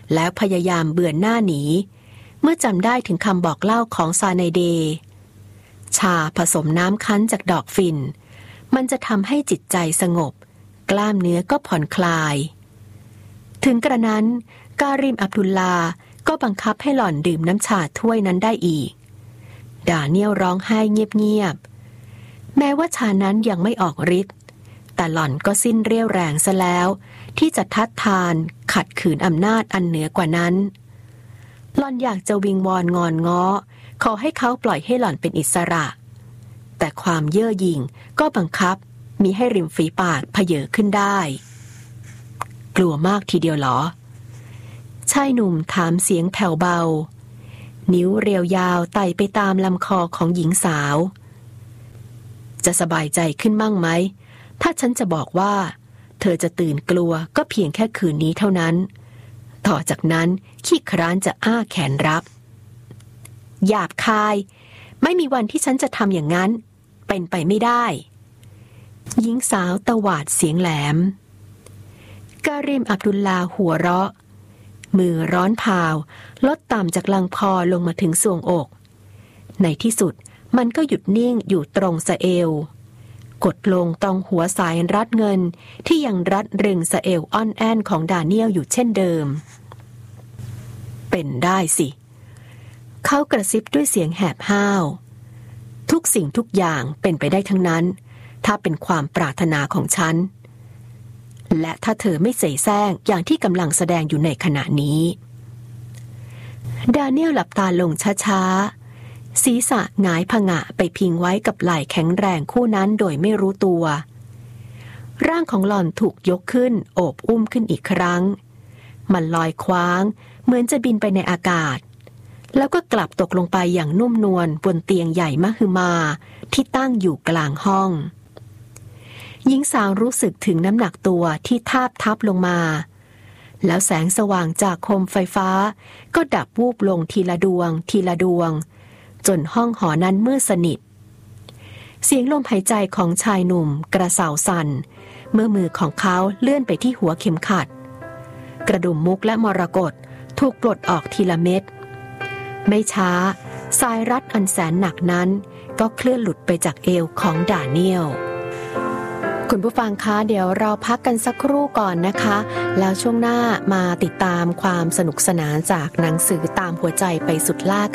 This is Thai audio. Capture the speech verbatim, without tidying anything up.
แล้วพยายามเบือนหน้าหนีเมื่อจำได้ถึงคำบอกเล่าของซาไนเดย์ชาผสมน้ำคั้นจากดอกฝิ่นมันจะทำให้จิตใจสงบกล้ามเนื้อก็ผ่อนคลายถึงกระนั้นการิมอับดุลลาก็บังคับให้หล่อนดื่มน้ำชาถ้วยนั้นได้อีกดาเนียลร้องไห้เงียบๆแม้ว่าชานั้นยังไม่ออกฤทธิ์แต่หล่อนก็สิ้นเรี่ยวแรงซะแล้วที่จะทัดทานขัดขืนอำนาจอันเหนือกว่านั้นหล่อนอยากจะวิงวอนงอนง้อขอให้เขาปล่อยให้หล่อนเป็นอิสระแต่ความเย่อหยิ่งก็บังคับมิให้ริมฝีปากเผยขึ้นได้กลัวมากทีเดียวหรอชายหนุ่มถามเสียงแผ่วเบานิ้วเรียวยาวไต่ไปตามลำคอของหญิงสาวจะสบายใจขึ้นมั่งไหมถ้าฉันจะบอกว่าเธอจะตื่นกลัวก็เพียงแค่คืนนี้เท่านั้นต่อจากนั้นขี้คร้านจะอ้าแขนรับหยาบคายไม่มีวันที่ฉันจะทำอย่างนั้นเป็นไปไม่ได้หญิงสาวตวาดเสียงแหลมการิมอับดุลลาหัวเราะมือร้อนเผาลดต่ำจากลำคอลงมาถึงทรวงอกในที่สุดมันก็หยุดนิ่งอยู่ตรงสะเอวกดลงตรงหัวสายรัดเงินที่ยังรัดรึงสะเอวอ่อนแอนของดาเนียลอยู่เช่นเดิมเป็นได้สิเขากระซิบด้วยเสียงแหบห้าวทุกสิ่งทุกอย่างเป็นไปได้ทั้งนั้นถ้าเป็นความปรารถนาของฉันและถ้าเธอไม่เสแสร้งอย่างที่กำลังแสดงอยู่ในขณะนี้ดาเนียลหลับตาลงช้าๆศีรษะหงายผงะไปพิงไว้กับไหล่แข็งแรงคู่นั้นโดยไม่รู้ตัวร่างของหล่อนถูกยกขึ้นโอบอุ้มขึ้นอีกครั้งมันลอยคว้างเหมือนจะบินไปในอากาศแล้วก็กลับตกลงไปอย่างนุ่มนวลบนเตียงใหญ่มหึมาที่ตั้งอยู่กลางห้องหญิงสาวรู้สึกถึงน้ำหนักตัวที่ทาบทับลงมาแล้วแสงสว่างจากโคมไฟฟ้าก็ดับวูบลงทีละดวงทีละดวงจนห้องหอนั้นมืดสนิทเสียงลมหายใจของชายหนุ่มกระเซาสั่นเมื่อมือของเขาเลื่อนไปที่หัวเข็มขัดกระดุมมุกและมรกตถูกปลดออกทีละเม็ดไม่ช้าสายรัดอันแสนหนักนั้นก็เคลื่อนหลุดไปจากเอวของดาเนียลคุณผู้ฟังคะเดี๋ยวเราพักกันสักครู่ก่อนนะคะแล้วช่วงหน้ามาติดตามความสนุกสนานจากหนังสือตามหัวใจไปสุดล่า